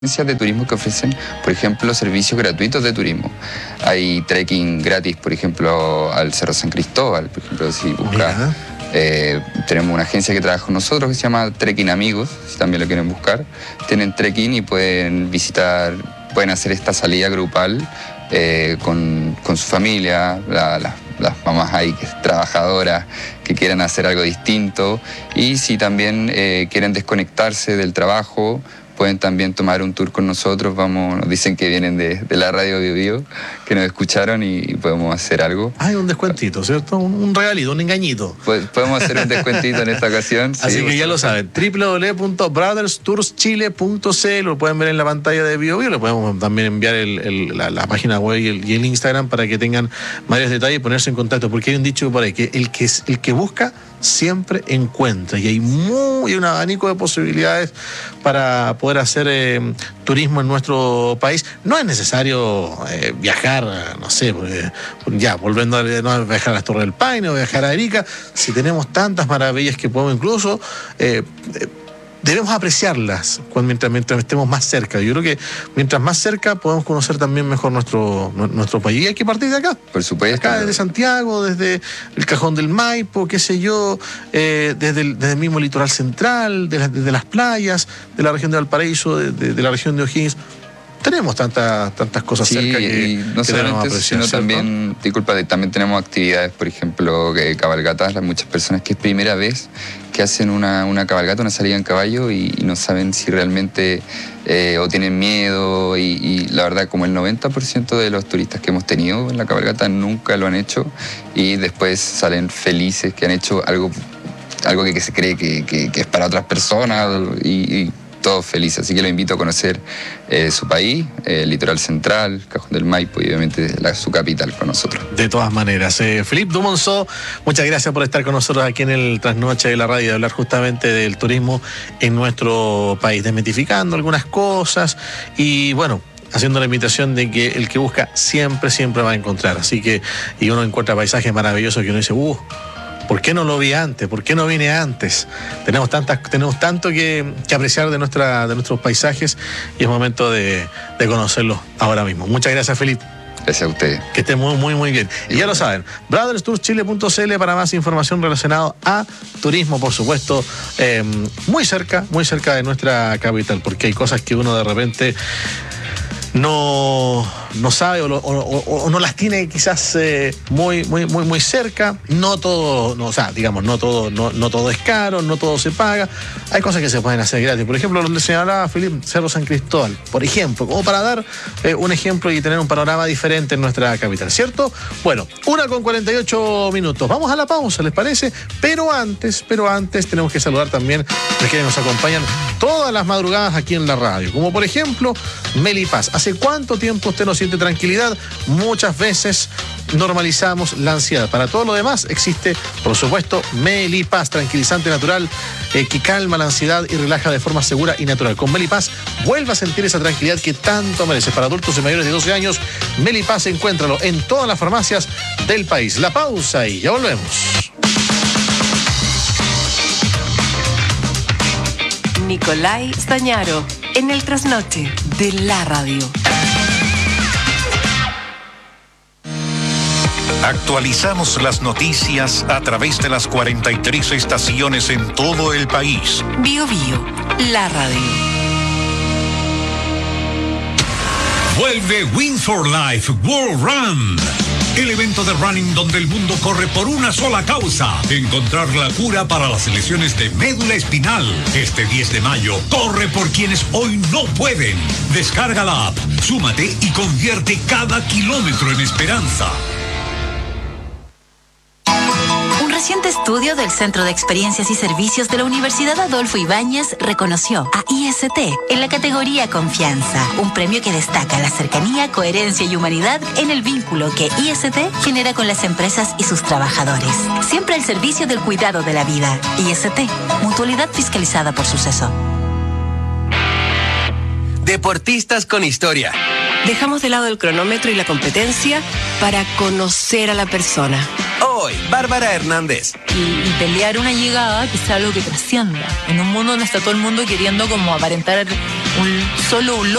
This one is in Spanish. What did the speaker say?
agencias de turismo que ofrecen, por ejemplo, servicios gratuitos de turismo. Hay trekking gratis, por ejemplo, al Cerro San Cristóbal, por ejemplo, si buscas. Tenemos una agencia que trabaja con nosotros que se llama Trekking Amigos, si también lo quieren buscar. Tienen trekking y pueden visitar, pueden hacer esta salida grupal con su familia, las mamás ahí que trabajadoras que quieran hacer algo distinto, y si también quieren desconectarse del trabajo, pueden también tomar un tour con nosotros. Nos dicen que vienen de la radio Bio Bio, que nos escucharon y podemos hacer algo. Hay un descuentito, ¿cierto? Un regalito, un engañito. Podemos hacer un descuentito en esta ocasión. Así sí, que ya lo saben, www.brotherstourschile.cl, lo pueden ver en la pantalla de Bio Bio, le podemos también enviar la página web y el Instagram para que tengan mayores detalles y ponerse en contacto, porque hay un dicho por ahí, que el que busca siempre encuentra, y hay un abanico de posibilidades para poder hacer turismo en nuestro país. No es necesario viajar, no sé, ya volviendo a viajar a las Torres del Paine o viajar a Arica, si tenemos tantas maravillas que podemos incluso debemos apreciarlas mientras estemos más cerca. Yo creo que mientras más cerca podemos conocer también mejor nuestro país. Y hay que partir de acá. Por supuesto. Acá desde Santiago, desde el Cajón del Maipo, qué sé yo, desde el mismo litoral central, desde las playas, de la región de Valparaíso, de la región de O'Higgins. Tenemos tantas cosas cerca y no solamente eso, sino también, también tenemos actividades, por ejemplo, cabalgatas. Muchas personas que es primera vez que hacen una cabalgata, una salida en caballo, y no saben si realmente o tienen miedo, y la verdad, como el 90% de los turistas que hemos tenido en la cabalgata nunca lo han hecho, y después salen felices que han hecho algo que se cree que es para otras personas, y todos felices. Así que lo invito a conocer su país, el litoral central, Cajón del Maipo, y obviamente su capital con nosotros. De todas maneras. Philippe Dumonceau, muchas gracias por estar con nosotros aquí en el Trasnoche de la Radio, de hablar justamente del turismo en nuestro país, desmitificando algunas cosas y bueno, haciendo la invitación de que el que busca siempre va a encontrar. Así que, y uno encuentra paisajes maravillosos que uno dice, ¿por qué no lo vi antes? ¿Por qué no vine antes? Tenemos tanto que apreciar de nuestros paisajes, y es momento de conocerlos ahora mismo. Muchas gracias, Felipe. Gracias a ustedes. Que estén muy bien. Y ya lo saben, brotherstourschile.cl para más información relacionada a turismo, por supuesto, muy cerca de nuestra capital, porque hay cosas que uno de repente no sabe o no las tiene quizás muy cerca. No todo es caro, no todo se paga. Hay cosas que se pueden hacer gratis. Por ejemplo, donde se hablaba Felipe, Cerro San Cristóbal, por ejemplo, como para dar un ejemplo y tener un panorama diferente en nuestra capital, ¿cierto? Bueno, 1:48. Vamos a la pausa, ¿les parece? Pero antes tenemos que saludar también a quienes nos acompañan todas las madrugadas aquí en la radio, como por ejemplo Meli Paz. ¿Hace cuánto tiempo usted no siente tranquilidad? Muchas veces normalizamos la ansiedad. Para todo lo demás existe, por supuesto, Meli Paz, tranquilizante natural que calma la ansiedad y relaja de forma segura y natural. Con Meli Paz vuelva a sentir esa tranquilidad que tanto merece. Para adultos y mayores de 12 años, Meli Paz, encuéntralo en todas las farmacias del país. La pausa y ya volvemos. Nicolai Stañaro, en el Trasnoche de la Radio. Actualizamos las noticias a través de las 43 estaciones en todo el país. Bio Bio, la radio. Vuelve Wings for Life World Run, el evento de running donde el mundo corre por una sola causa: encontrar la cura para las lesiones de médula espinal. Este 10 de mayo, corre por quienes hoy no pueden. Descarga la app, súmate y convierte cada kilómetro en esperanza. Un reciente estudio del Centro de Experiencias y Servicios de la Universidad Adolfo Ibáñez reconoció a IST en la categoría Confianza, un premio que destaca la cercanía, coherencia y humanidad en el vínculo que IST genera con las empresas y sus trabajadores. Siempre al servicio del cuidado de la vida. IST, mutualidad fiscalizada por Suceso. Deportistas con historia. Dejamos de lado el cronómetro y la competencia para conocer a la persona. Hoy, Bárbara Hernández. Y pelear una llegada que sea algo que trascienda. En un mundo donde está todo el mundo queriendo como aparentar Muy bien. Solo un